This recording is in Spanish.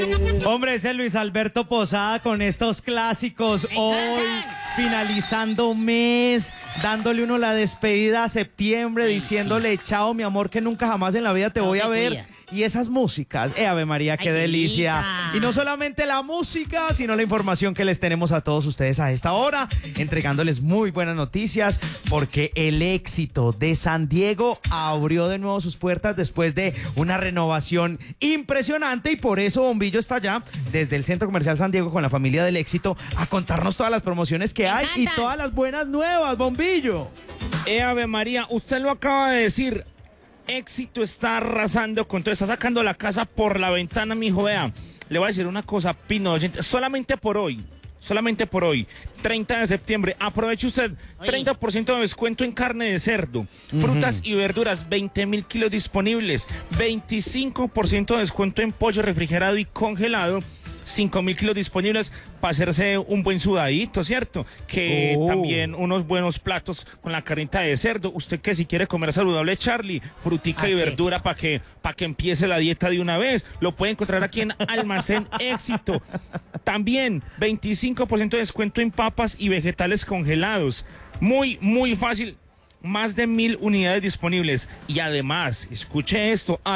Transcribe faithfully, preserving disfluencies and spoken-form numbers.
Hombre, ese Luis Alberto Posada con estos clásicos hoy, finalizando mes, dándole uno la despedida a septiembre, Ay, diciéndole sí. chao, mi amor, que nunca jamás en la vida te No voy te a ver. cuidas. Y esas músicas, eh, Ave María, qué Ay, delicia. delicia. Y no solamente la música, sino la información que les tenemos a todos ustedes a esta hora, entregándoles muy buenas noticias, porque el Éxito de San Diego abrió de nuevo sus puertas después de una renovación impresionante, y por eso Bombillo está allá desde el Centro Comercial San Diego con la familia del Éxito a contarnos todas las promociones que Me hay y encantan. todas las buenas nuevas, Bombillo. Eh, Ave María, usted lo acaba de decir. Éxito está arrasando con todo, está sacando la casa por la ventana, mijo. Vea, le voy a decir una cosa, Pino, oyente, solamente por hoy, solamente por hoy, treinta de septiembre, aproveche usted Oye. treinta por ciento de descuento en carne de cerdo, frutas y verduras, veinte mil kilos disponibles, veinticinco por ciento de descuento en pollo refrigerado y congelado, cinco mil kilos disponibles para hacerse un buen sudadito, ¿cierto? Que Oh. también unos buenos platos con la carnita de cerdo. Usted que si quiere comer saludable, Charlie, frutica Ah, y sí. verdura para que, para que empiece la dieta de una vez. Lo puede encontrar aquí en Almacén Éxito. También veinticinco por ciento de descuento en papas y vegetales congelados. Muy, muy fácil. Más de mil unidades disponibles. Y además, escuche esto.